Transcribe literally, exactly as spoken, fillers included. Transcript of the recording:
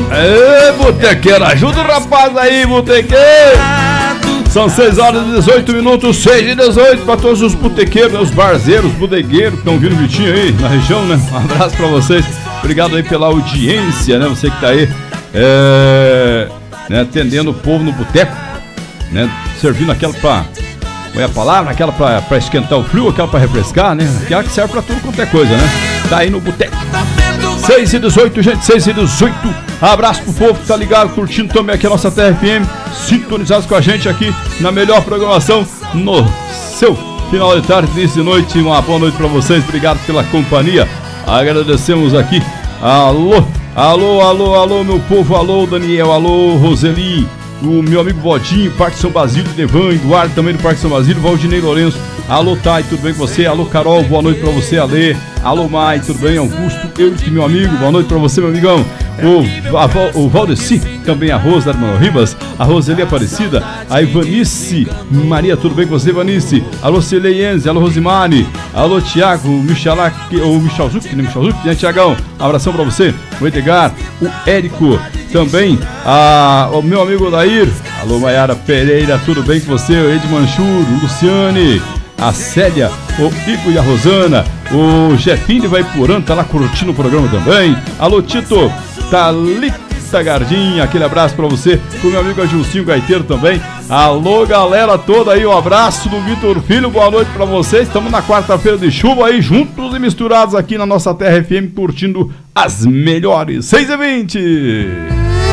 Ê, botequeiro, ajuda o rapaz aí, botequeiro. São seis horas e dezoito minutos, seis e dezoito para todos os botequeiros, os barzeiros, bodegueiros que estão vindo Vitinho aí na região, né? Um abraço para vocês. Obrigado aí pela audiência, né? Você que tá aí é, né, atendendo o povo no boteco, né? Servindo aquela pra... Qual é a palavra? Aquela pra, pra esquentar o frio, aquela pra refrescar, né? Aquela que serve pra tudo quanto é coisa, né? Tá aí no boteco. seis e dezoito, gente, seis e dezoito. Abraço pro povo que tá ligado, curtindo também aqui a nossa Terra F M, sintonizados com a gente aqui na melhor programação no seu final de tarde, início de noite. Uma boa noite pra vocês, obrigado pela companhia. Agradecemos aqui. Alô, alô, alô, alô, meu povo, alô, Daniel, alô, Roseli, o meu amigo Vodinho, Parque São Basílio, Devan, Eduardo também do Parque São Basílio, Valdinei Lourenço, alô Thay, tudo bem com você? Alô Carol, boa noite pra você, Alê, alô Mai, tudo bem? Augusto, eu que meu amigo, boa noite pra você, meu amigão. O, a, o Valdeci, também a Rosa da Ribas, a Roseli Aparecida, a Ivanice, Maria, tudo bem com você, Ivanice? Alô Celeiense, alô Rosimari, alô Tiago, Michalak, ou Michalzuk, né, Michalzuk, né, Tiagão? Um abração pra você, o Edgar, o Érico, também a, o meu amigo Odair, alô Maiara Pereira, tudo bem com você? O Ed Manchur, o Luciane, a Célia, o Ico e a Rosana, o Jefinho de Vaipurã, tá lá curtindo o programa também. Alô Tito, Thalita Gardinha, aquele abraço pra você, com o meu amigo Agilcinho Gaiteiro também. Alô galera toda aí, um abraço do Vitor Filho, boa noite pra vocês. Estamos na quarta-feira de chuva aí, juntos e misturados aqui na nossa Terra F M, curtindo as melhores. seis e vinte.